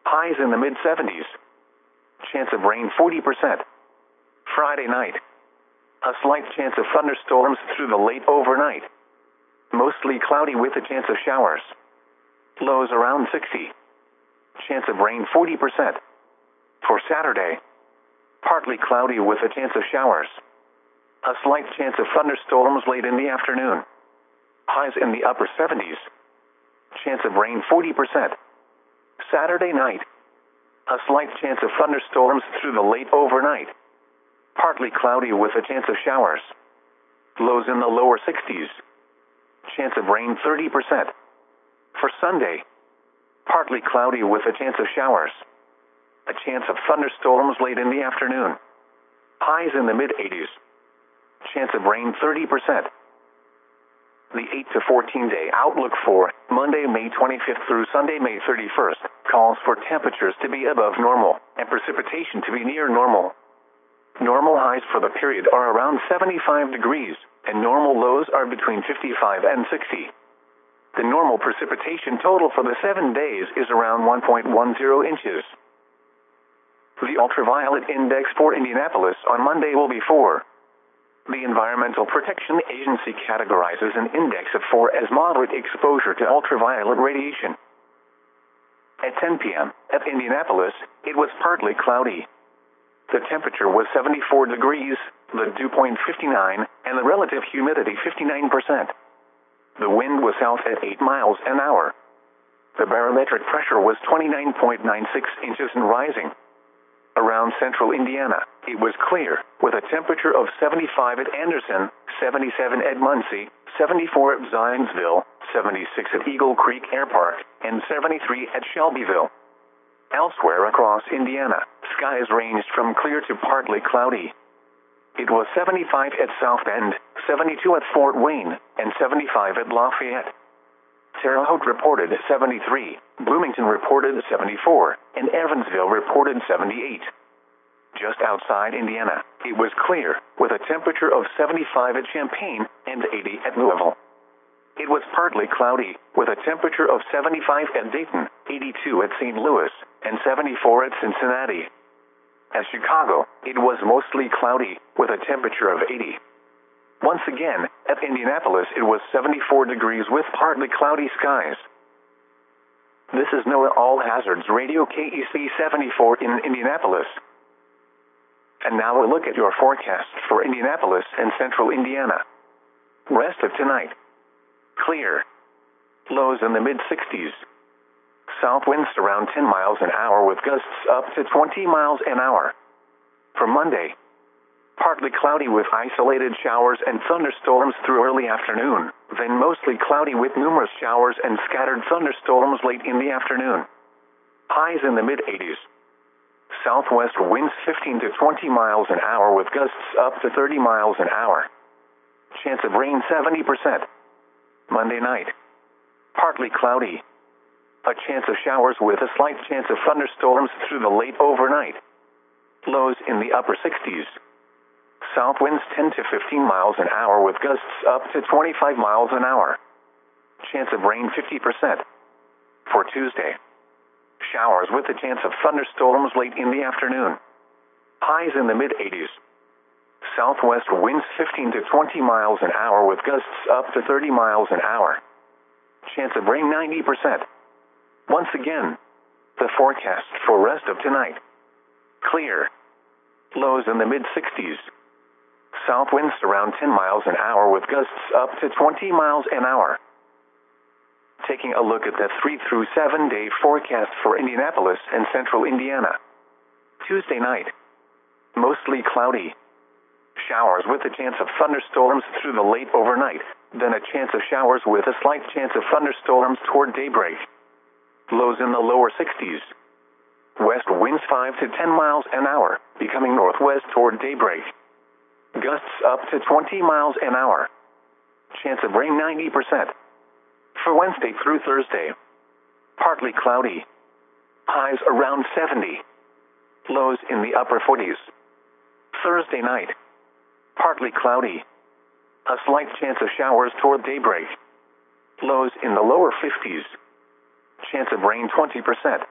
Highs in the mid-70s. Chance of rain 40%. Friday night. A slight chance of thunderstorms through the late overnight. Mostly cloudy with a chance of showers. Lows around 60. Chance of rain 40%. For Saturday. Partly cloudy with a chance of showers. A slight chance of thunderstorms late in the afternoon. Highs in the upper 70s. Chance of rain 40%. Saturday night. A slight chance of thunderstorms through the late overnight. Partly cloudy with a chance of showers. Lows in the lower 60s. Chance of rain 30%. For Sunday. Partly cloudy with a chance of showers. A chance of thunderstorms late in the afternoon. Highs in the mid-80s. Chance of rain 30%. The 8 to 14 day outlook for Monday, May 25th through Sunday, May 31st, calls for temperatures to be above normal and precipitation to be near normal. Normal highs for the period are around 75 degrees, and normal lows are between 55 and 60. The normal precipitation total for the 7 days is around 1.10 inches. The ultraviolet index for Indianapolis on Monday will be 4. The Environmental Protection Agency categorizes an index of 4 as moderate exposure to ultraviolet radiation. At 10 p.m. at Indianapolis, it was partly cloudy. The temperature was 74 degrees, the dew point 59, and the relative humidity 59%. The wind was south at 8 miles an hour. The barometric pressure was 29.96 inches and rising. Around central Indiana, it was clear, with a temperature of 75 at Anderson, 77 at Muncie, 74 at Zionsville, 76 at Eagle Creek Air Park, and 73 at Shelbyville. Elsewhere across Indiana, skies ranged from clear to partly cloudy. It was 75 at South Bend, 72 at Fort Wayne, and 75 at Lafayette. Terre Haute reported 73, Bloomington reported 74, and Evansville reported 78. Just outside Indiana, it was clear, with a temperature of 75 at Champaign and 80 at Louisville. It was partly cloudy, with a temperature of 75 at Dayton, 82 at St. Louis, and 74 at Cincinnati. At Chicago, it was mostly cloudy, with a temperature of 80. Once again, at Indianapolis it was 74 degrees with partly cloudy skies. This is NOAA All Hazards Radio KEC 74 in Indianapolis. And now a look at your forecast for Indianapolis and central Indiana. Rest of tonight. Clear. Lows in the mid-60s. South winds around 10 miles an hour with gusts up to 20 miles an hour. For Monday. Partly cloudy with isolated showers and thunderstorms through early afternoon, then mostly cloudy with numerous showers and scattered thunderstorms late in the afternoon. Highs in the mid-80s. Southwest winds 15 to 20 miles an hour with gusts up to 30 miles an hour. Chance of rain 70%. Monday night. Partly cloudy. A chance of showers with a slight chance of thunderstorms through the late overnight. Lows in the upper 60s. South winds 10 to 15 miles an hour with gusts up to 25 miles an hour. Chance of rain 50%. For Tuesday. Showers with a chance of thunderstorms late in the afternoon. Highs in the mid-80s. Southwest winds 15 to 20 miles an hour with gusts up to 30 miles an hour. Chance of rain 90%. Once again, the forecast for rest of tonight. Clear. Lows in the mid-60s. South winds around 10 miles an hour with gusts up to 20 miles an hour. Taking a look at the 3 through 7 day forecast for Indianapolis and central Indiana. Tuesday night. Mostly cloudy. Showers with a chance of thunderstorms through the late overnight, then a chance of showers with a slight chance of thunderstorms toward daybreak. Lows in the lower 60s. West winds 5 to 10 miles an hour, becoming northwest toward daybreak. Gusts up to 20 miles an hour. Chance of rain 90%. For Wednesday through Thursday. Partly cloudy. Highs around 70. Lows in the upper 40s. Thursday night. Partly cloudy. A slight chance of showers toward daybreak. Lows in the lower 50s. Chance of rain 20%.